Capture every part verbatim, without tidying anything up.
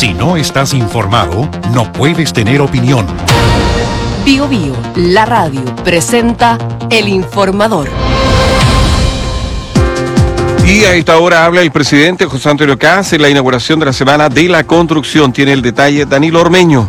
Si no estás informado, no puedes tener opinión. Bio Bio, la radio, presenta El Informador. Y a esta hora habla el presidente José Antonio Kast en la inauguración de la Semana de la Construcción. Tiene el detalle Danilo Ormeño.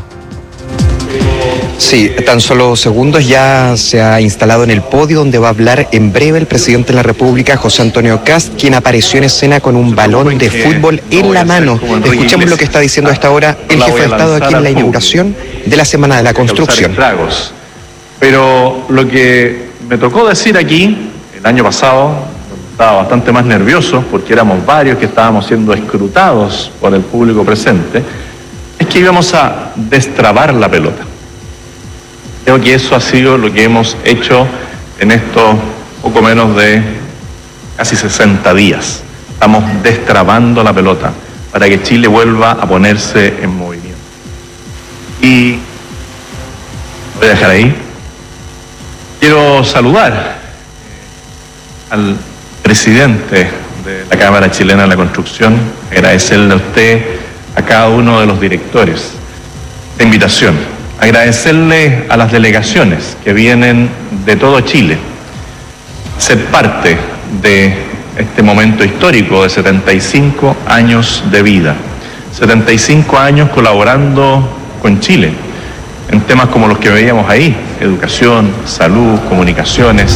Sí, tan solo segundos ya se ha instalado en el podio donde va a hablar en breve el presidente de la República, José Antonio Kast, quien apareció en escena con un balón de fútbol en la mano. Escuchemos lo que está diciendo a esta hora el jefe de Estado aquí en la inauguración de la Semana de la Construcción. Pero lo que me tocó decir aquí el año pasado, estaba bastante más nervioso porque éramos varios que estábamos siendo escrutados por el público presente, es que íbamos a destrabar la pelota. Creo que eso ha sido lo que hemos hecho en estos poco menos de casi sesenta días. Estamos destrabando la pelota para que Chile vuelva a ponerse en movimiento. Y voy a dejar ahí. Quiero saludar al presidente de la Cámara Chilena de la Construcción, agradecerle a usted, a cada uno de los directores, la invitación. Agradecerle a las delegaciones que vienen de todo Chile, ser parte de este momento histórico de setenta y cinco años de vida, setenta y cinco años colaborando con Chile en temas como los que veíamos ahí, educación, salud, comunicaciones.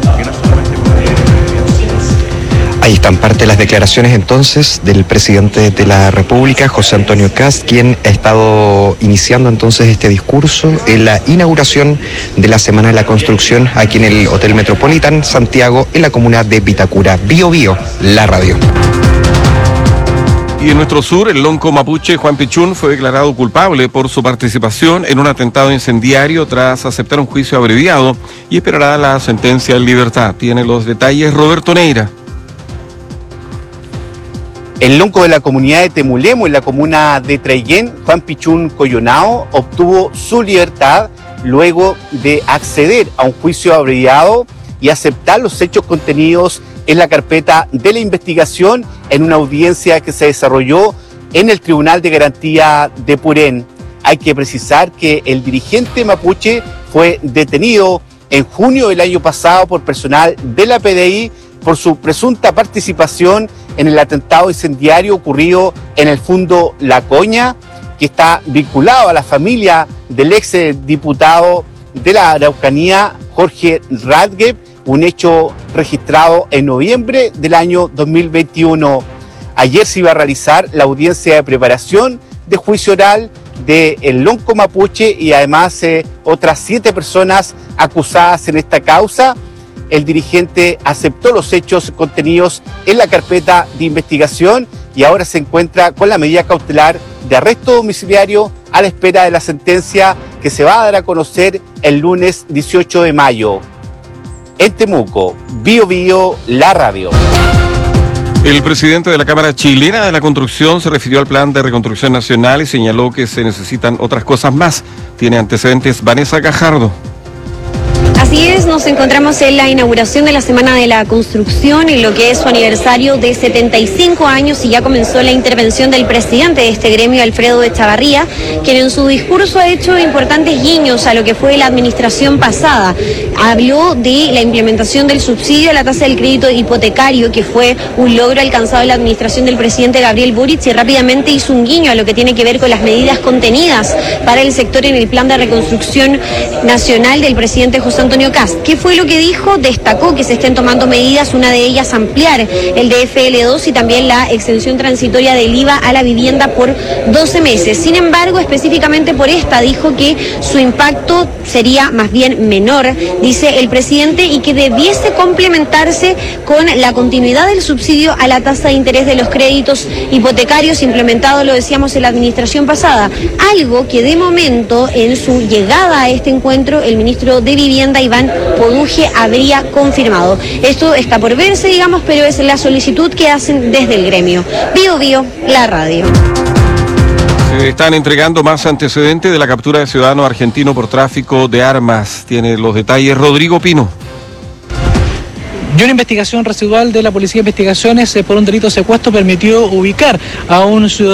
Ahí están parte de las declaraciones entonces del presidente de la República, José Antonio Kast, quien ha estado iniciando entonces este discurso en la inauguración de la Semana de la Construcción aquí en el Hotel Metropolitan Santiago, en la comuna de Vitacura. Bio Bio, la radio. Y en nuestro sur, el lonco mapuche Juan Pichún fue declarado culpable por su participación en un atentado incendiario tras aceptar un juicio abreviado y esperará la sentencia en libertad. Tiene los detalles Roberto Neira. El lonco de la comunidad de Temulemo, en la comuna de Traiguén, Juan Pichún Coyonao, obtuvo su libertad luego de acceder a un juicio abreviado y aceptar los hechos contenidos en la carpeta de la investigación en una audiencia que se desarrolló en el Tribunal de Garantía de Purén. Hay que precisar que el dirigente mapuche fue detenido en junio del año pasado por personal de la P D I por su presunta participación en el atentado incendiario ocurrido en el Fundo La Coña, que está vinculado a la familia del ex diputado de la Araucanía, Jorge Radgeb, un hecho registrado en noviembre del año dos mil veintiuno. Ayer se iba a realizar la audiencia de preparación de juicio oral de el lonco mapuche y además eh, otras siete personas acusadas en esta causa. El dirigente aceptó los hechos contenidos en la carpeta de investigación y ahora se encuentra con la medida cautelar de arresto domiciliario a la espera de la sentencia que se va a dar a conocer el lunes dieciocho de mayo. En Temuco, Bio Bio, la radio. El presidente de la Cámara Chilena de la Construcción se refirió al plan de reconstrucción nacional y señaló que se necesitan otras cosas más. Tiene antecedentes Vanessa Gajardo. Así es, nos encontramos en la inauguración de la Semana de la Construcción, en lo que es su aniversario de setenta y cinco años, y ya comenzó la intervención del presidente de este gremio, Alfredo Echavarría, quien en su discurso ha hecho importantes guiños a lo que fue la administración pasada. Habló de la implementación del subsidio a la tasa del crédito hipotecario, que fue un logro alcanzado en la administración del presidente Gabriel Boric, y rápidamente hizo un guiño a lo que tiene que ver con las medidas contenidas para el sector en el plan de reconstrucción nacional del presidente José Antonio Kast. ¿Qué fue lo que dijo? Destacó que se estén tomando medidas, una de ellas ampliar el D F L dos y también la exención transitoria del I V A a la vivienda por doce meses. Sin embargo, específicamente por esta, dijo que su impacto sería más bien menor, dice el presidente, y que debiese complementarse con la continuidad del subsidio a la tasa de interés de los créditos hipotecarios implementado, lo decíamos, en la administración pasada. Algo que de momento, en su llegada a este encuentro, el ministro de Vivienda, Iván Poduje, habría confirmado. Esto está por verse, digamos, pero es la solicitud que hacen desde el gremio. Bio Bio, la radio. Se están entregando más antecedentes de la captura de ciudadano argentino por tráfico de armas. Tiene los detalles Rodrigo Pino. Y una investigación residual de la Policía de Investigaciones por un delito de secuestro permitió ubicar a un ciudadano